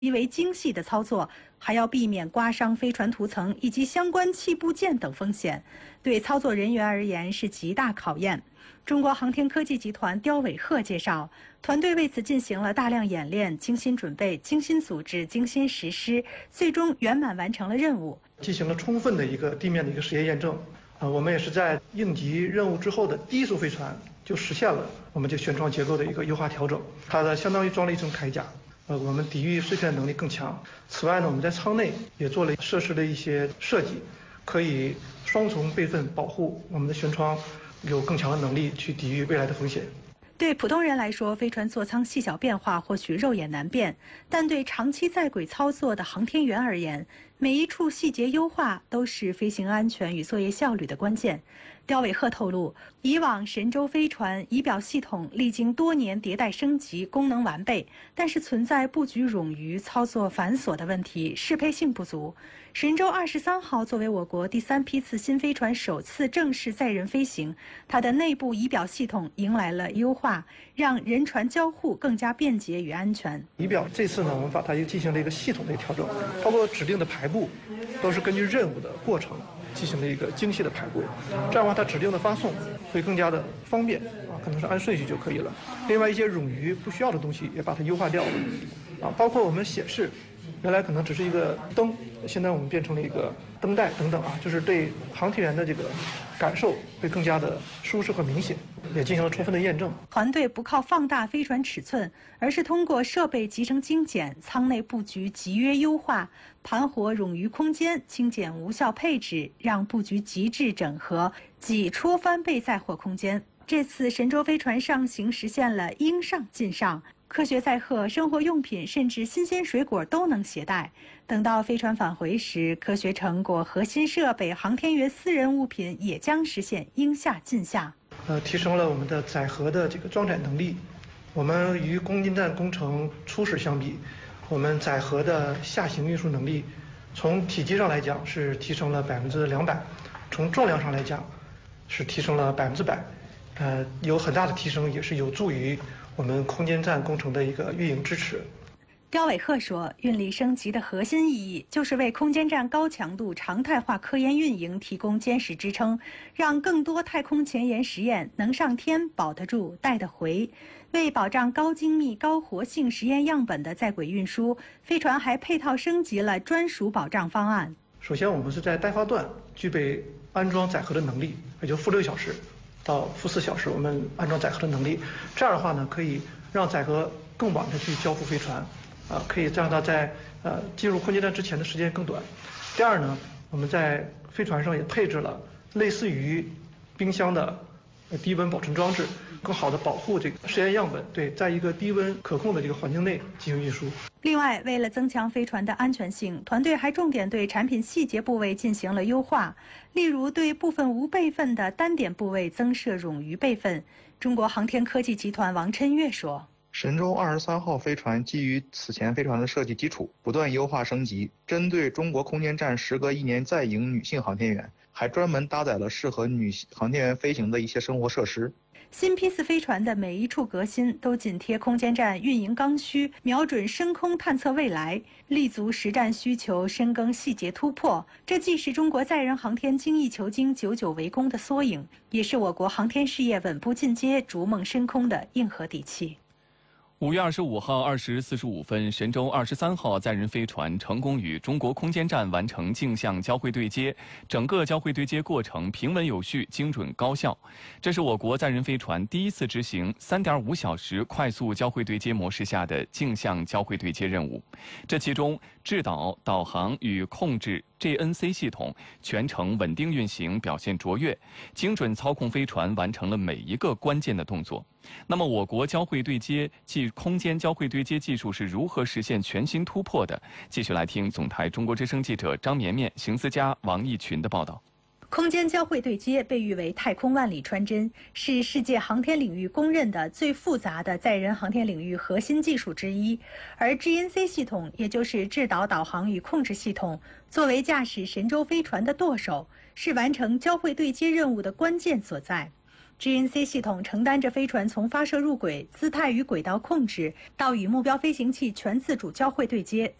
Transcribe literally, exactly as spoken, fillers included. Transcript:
极为精细的操作，还要避免刮伤飞船涂层以及相关气部件等风险，对操作人员而言是极大考验。中国航天科技集团刁伟鹤介绍，团队为此进行了大量演练，精心准备、精心组织、精心实施，最终圆满完成了任务， 进行了充分的一个地面的一个实验验证。啊，我们也是在应急任务之后的第一艘飞船就实现了我们这舷窗结构的一个优化调整，它的相当于装了一层铠甲。呃，我们抵御碎片能力更强。此外呢，我们在舱内也做了设施的一些设计，可以双重备份保护我们的舷窗，有更强的能力去抵御未来的风险。 对普通人来说，飞船座舱细小变化或许肉眼难辨，但对长期在轨操作的航天员而言，每一处细节优化都是飞行安全与作业效率的关键。刁伟鹤透露，以往神舟飞船仪表系统历经多年迭代升级，功能完备，但是存在布局冗余、操作繁琐的问题，适配性不足。神舟二十三号作为我国第三批次新飞船首次正式载人飞行，它的内部仪表系统迎来了优化，让人船交互更加便捷与安全。 仪表这次呢，我们把它又进行了一个系统的调整，包括指定的排布，都是根据任务的过程进行了一个精细的排布，这样的话它指定的发送会更加的方便啊，可能是按顺序就可以了。另外一些冗余不需要的东西也把它优化掉了啊，包括我们显示，原来可能只是一个灯，现在我们变成了一个灯带等等啊，就是对航天员的这个感受会更加的舒适和明显，也进行了充分的验证。 团队不靠放大飞船尺寸，而是通过设备集成精简、舱内布局集约优化、盘活冗余空间、精简无效配置，让布局极致整合，挤出翻倍载货空间。这次神舟飞船上行实现了应上尽上。科学载荷、生活用品甚至新鲜水果都能携带。等到飞船返回时，科学成果、核心设备、航天员私人物品也将实现应下尽下。 呃，提升了我们的载荷的这个装载能力。我们与空间站工程初始相比，我们载荷的下行运输能力，从体积上来讲是提升了百分之两百，从重量上来讲是提升了百分之百。呃，有很大的提升，也是有助于我们空间站工程的一个运营支持。 刁伟鹤说，运力升级的核心意义就是为空间站高强度常态化科研运营提供坚实支撑，让更多太空前沿实验能上天、保得住、带得回。为保障高精密、高活性实验样本的在轨运输，飞船还配套升级了专属保障方案。 首先，我们是在待发段具备安装载荷的能力，也就负六小时到负四小时，我们安装载荷的能力。这样的话呢，可以让载荷更晚的去交付飞船。啊，可以让它在呃进入空间站之前的时间更短。第二呢，我们在飞船上也配置了类似于冰箱的低温保存装置，更好的保护这个实验样本，对，在一个低温可控的这个环境内进行运输。 另外，为了增强飞船的安全性，团队还重点对产品细节部位进行了优化，例如对部分无备份的单点部位增设冗余备份。中国航天科技集团王琛岳说， 神舟二十三号飞船基于此前飞船的设计基础，不断优化升级。针对中国空间站时隔一年再迎女性航天员，还专门搭载了适合女航天员飞行的一些生活设施。 新批次飞船的每一处革新都紧贴空间站运营刚需，瞄准深空探测未来，立足实战需求，深耕细节突破。这既是中国载人航天精益求精、久久为功的缩影，也是我国航天事业稳步进阶、逐梦深空的硬核底气。 五月二十五号二时四十五分，神舟二十三号载人飞船成功与中国空间站完成镜像交会对接，整个交会对接过程平稳有序、精准高效。这是我国载人飞船第一次执行三点五小时快速交会对接模式下的镜像交会对接任务。这其中，制导、导航与控制 G N C 系统全程稳定运行，表现卓越，精准操控飞船完成了每一个关键的动作。那么，我国交会对接即空间交会对接技术是如何实现全新突破的？继续来听总台中国之声记者张绵绵、邢思佳、王义群的报道。 空间交会对接被誉为太空万里穿针，是世界航天领域公认的最复杂的载人航天领域核心技术之一。而 G N C 系统，也就是制导、导航与控制系统，作为驾驶神舟飞船的舵手，是完成交会对接任务的关键所在。 G N C 系统承担着飞船从发射入轨、姿态与轨道控制到与目标飞行器全自主交会对接、